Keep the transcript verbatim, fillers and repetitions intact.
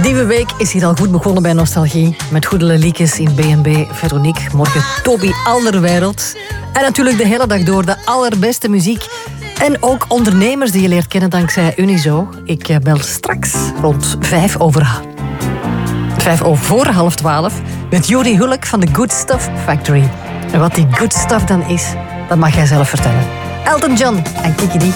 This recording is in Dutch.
nieuwe week is hier al goed begonnen bij Nostalgie. Met goede liedjes in B en B, Veronique. Morgen Toby Alderweireld. En natuurlijk de hele dag door de allerbeste muziek. En ook ondernemers die je leert kennen dankzij Unizo. Ik bel straks rond vijf over... Vijf over voor half twaalf met Juri Hulk van de Good Stuff Factory. En wat die good stuff dan is, dat mag jij zelf vertellen. Elton John en Kiki D.